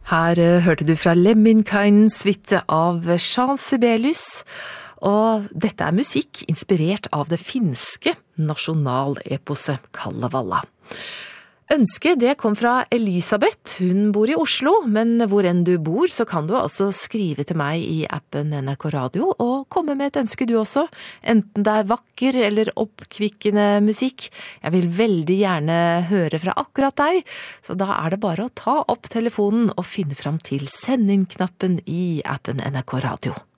Her hørte du fra Lemminkainen suite av Jean Sibelius, og dette musikk inspirert av det finske nasjonaleposet Kalevala. Ønsket det kom fra Elisabeth, hun bor i Oslo, men hvor enn du bor så kan du altså skrive til meg i appen NRK Radio og komme med et ønske du også, enten det vakker eller oppkvikkende musikk. Jeg vil veldig gjerne høre fra akkurat deg, så da det bare å ta opp telefonen og finne fram til send inn-knappen i appen NRK Radio.